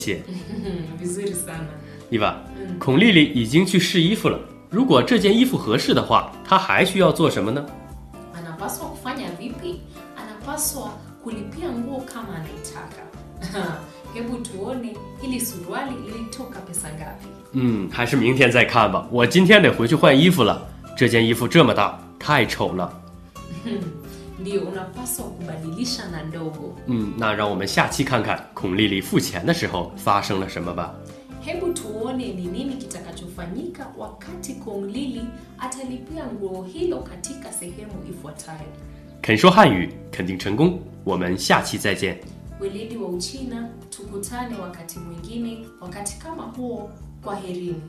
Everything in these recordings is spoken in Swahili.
谢。 Vizuri sana. 伊娃，孔丽丽已经去试衣服了。如果这件衣服合适的话，她还需要做什么呢？ Anapaswa kufanya vipi? Anapaswa kulipia nguo kama anaitaka. Hebu tuone hili suruali lilitoka pesa ngapi? 还是明天再看吧。我今天得回去换衣服了。这件衣服这么大，太丑了。 Ndio unapaswa kubadilisha na ndogo. 那让我们下期看看孔丽丽付钱的时候发生了什么吧。 Hebu tuone ni nini kitakachofanyika wakati Kong Lili atalipia nguo hilo katika sehemu ifuatayo. 肯说汉语，肯定成功。我们下期再见。 Weledi wa Uchina, tukutane wakati mwingine, wakati kama huo, kwaherini.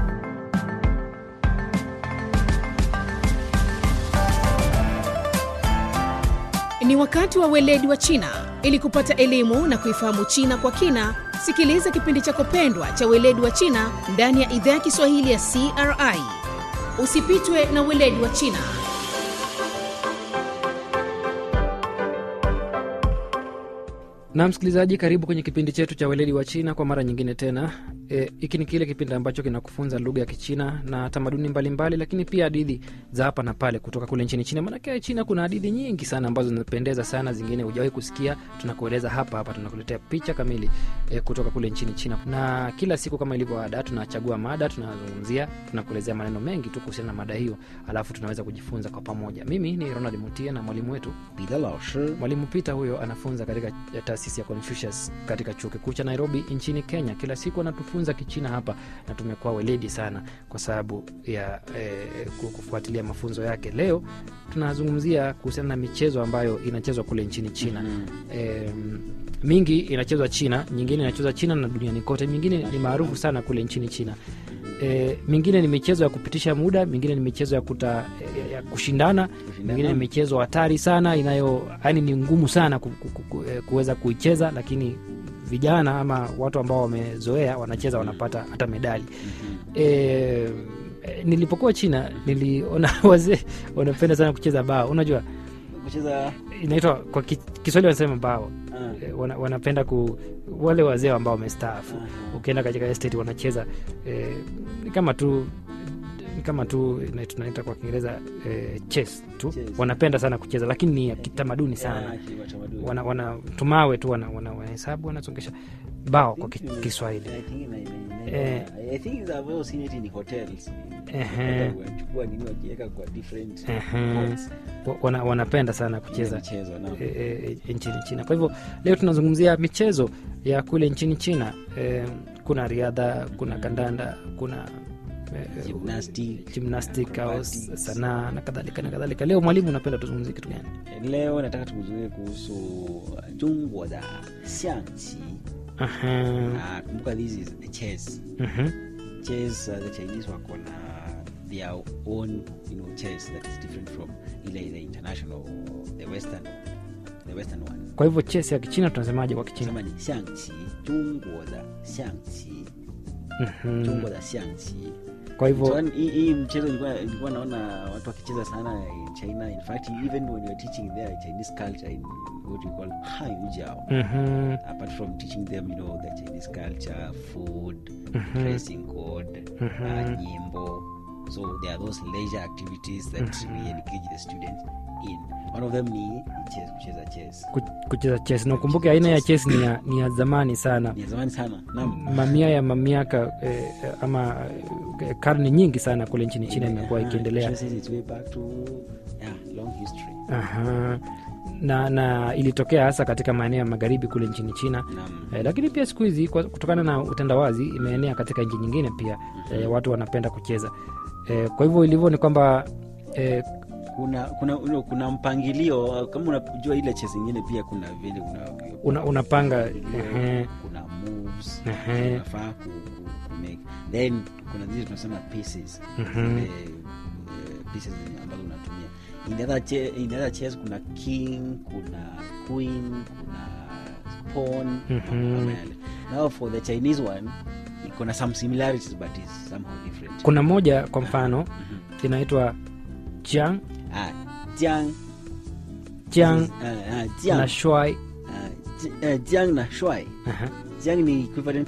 Ni wakati wa weledi wa China. Ili kupata elimu na kuifahamu China kwa kina, sikiliza kipindi chako pendwa cha weledi wa China ndani ya idhaa ya Kiswahili ya CRI. Usipitwe na weledi wa China. Na msikilizaji, karibu kwenye kipindi chetu cha weledi wa China kwa mara nyingine tena. Hiki ni kile kipindi ambacho kinakufunza lugha ya Kichina na tamaduni mbalimbali, lakini pia hadithi za hapa na pale kutoka kule nchini China. Maana China kuna hadithi nyingi sana ambazo zinapendeza sana, zingine hujawahi kusikia. Tunakueleza hapa, tunakuletea picha kamili kutoka kule nchini China. Na kila siku kama ilivyo ada, tunachagua mada, tunazungumzia, tunakuelezea maneno mengi tu kuhusiana na mada hiyo, alafu tunaweza kujifunza kwa pamoja. Mimi ni Ronald Mutia na mwalimu wetu Bila Laoshi. Mwalimu Peter, huyo anafunza katika taasisi ya Confucius katika chuo kikuu cha Nairobi nchini Kenya. Kila siku anatufunza Kichina hapa na tumekuwa weledi sana kwa sababu ya kufuatilia mafunzo yake. Leo tunazungumzia kuhusiana na michezo ambayo inachezwa kule nchini China. Mingi inachezwa China, nyingine inachezwa China na duniani kote, nyingine ni maarufu sana kule nchini China. Mingine ni michezo ya kupitisha muda, mingine ni michezo ya kushindana, mingine ni michezo hatari sana yani ni ngumu sana kuweza kuicheza, lakini vijana ama watu ambao wamezoea wanacheza, wanapata hata medali. Nilipokuwa China niliona wazee wanapenda sana kucheza bao. Unajua Kucheza inaitwa kwa Kiswahili wanasema bao. Wanapenda wale wazee ambao wamestaafu. Ukienda katika estate wanacheza ni kama tu tunaita kwa Kiingereza chess tu. Wanapenda sana kucheza, lakini ni kitamaduni sana. Wanatumawe tu wanahesabu, wanasongesha bao kwa Kiswahili. I think I've also seen it in hotels. Wanachukua nini wakiweka kwa different pots. Wanapenda sana kucheza nchini China. Kwa hivyo leo tunazungumzia michezo ya kule nchini China. Kuna riadha, kuna kandanda, kuna gymnastic au sanaa na kadhalika. Leo mwalimu, unapenda tuzungumzie kitu gani? Leo nataka tuzungumzie kuhusu Jungguo da Xiangqi. Kumbuka this is the chess. Chess, the Chinese wako na their own, chess that is different from the international, the western one. Kwa hivyo chess ya Kichina tunasemaje kwa Kichina? Tunasema ni Xiangqi, Jungguo da Xiangqi. Jungguo da Xiangqi. Kwa hivyo hii mchezo nilikuwa naona watu wakicheza sana in China. In fact, even when you're teaching their Chinese culture in what we call Hanjiao, apart from teaching them, the Chinese culture, food, dressing code, nyimbo. So there are those leisure activities that we engage the students in. One of them ni kucheza chess. Kucheza chess. Na ukumbuke aina ya chess ni ya zamani sana. Ni zamani sana. Mamia ya mamiaka ama karne nyingi sana kule nchini China imekuwa ikiendelea. Chess is way back to long history. Na ilitokea hasa katika maeneo ya magharibi kule nchini China. Lakini pia siku hizi kutokana na utandawazi imeenea katika nchi nyingine pia. Watu wanapenda kucheza. Kwa hivyo ilivyo ni kwamba kuna mpangilio. Kama unajua ile chess nyingine pia kuna vile unapanga kuna moves unafaa ku make, then kuna zile tunasema pieces. Pieces ambazo unatumia in the other chess. Kuna king, kuna queen, kuna pawn. Now for the Chinese one kuna some similarities but is somehow different. Kuna moja kwa mfano inaitwa Jiang na Shuai. Jiang na Shuai. Jiang ni equivalent